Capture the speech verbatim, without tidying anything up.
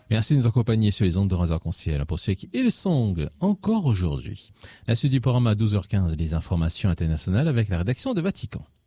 Merci de nous accompagner sur les ondes de Radio Arc-en-Ciel pour ceux qui Hillsong encore aujourd'hui. La suite du programme à douze heures quinze, les informations internationales avec la rédaction de Vatican.